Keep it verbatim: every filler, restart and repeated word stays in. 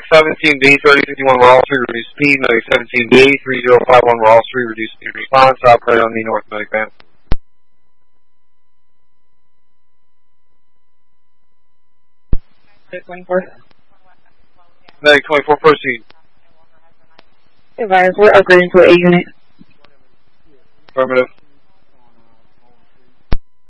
seventeen B, thirty fifty-one, we're all three reduced speed. Medic seventeen B, three zero five one, we're all three reduced speed response. Operate on the North Medic van. twenty-four. Medic twenty-four, proceed. Advise, we're upgrading to an A unit. Affirmative.